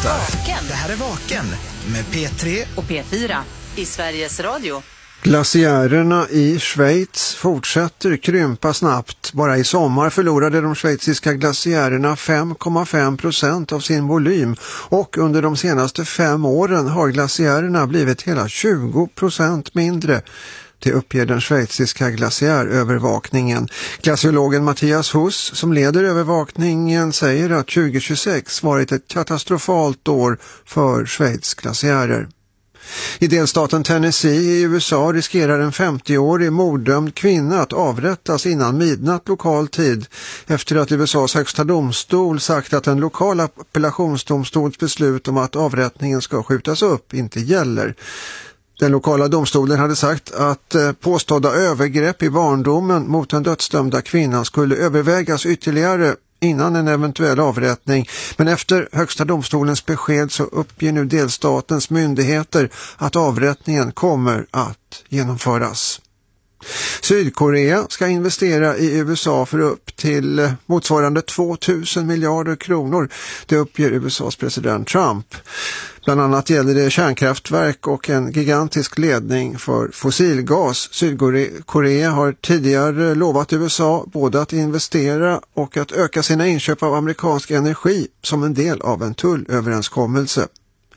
berättar. Vaken. Det här är Vaken med P3 och P4 i Sveriges Radio. Glaciärerna i Schweiz fortsätter krympa snabbt. Bara i sommar förlorade de schweiziska glaciärerna 5,5% av sin volym och under de senaste 5 åren har glaciärerna blivit hela 20% mindre. Det uppger den schweiziska glaciärövervakningen. Glaciologen Mattias Huss som leder övervakningen säger att 2026 varit ett katastrofalt år för Schweiz glaciärer. I delstaten Tennessee i USA riskerar en 50-årig morddömd kvinna att avrättas innan midnatt lokal tid efter att USAs högsta domstol sagt att en lokal appellationsdomstols beslut om att avrättningen ska skjutas upp inte gäller. Den lokala domstolen hade sagt att påstådda övergrepp i barndomen mot den dödsdömda kvinnan skulle övervägas ytterligare innan en eventuell avrättning. Men efter högsta domstolens besked så uppger nu delstatens myndigheter att avrättningen kommer att genomföras. Sydkorea ska investera i USA för upp till motsvarande 2000 miljarder kronor. Det uppger USAs president Trump. Bland annat gäller det kärnkraftverk och en gigantisk ledning för fossilgas. Sydkorea har tidigare lovat USA både att investera och att öka sina inköp av amerikansk energi som en del av en tullöverenskommelse.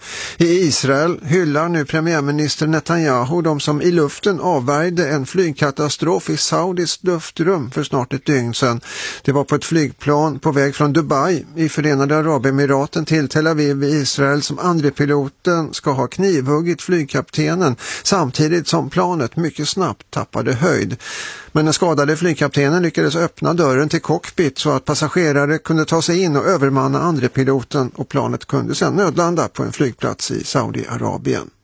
I Israel hyllar nu premiärminister Netanyahu de som i luften avvärjde en flygkatastrof i Saudis luftrum för snart ett dygn sedan. Det var på ett flygplan på väg från Dubai i Förenade Arabemiraten till Tel Aviv i Israel som andre piloten ska ha knivhuggit flygkaptenen samtidigt som planet mycket snabbt tappade höjd. Men den skadade flygkaptenen lyckades öppna dörren till cockpit så att passagerare kunde ta sig in och övermanna andre piloten och planet kunde sedan nödlanda på en flygplats i Saudiarabien.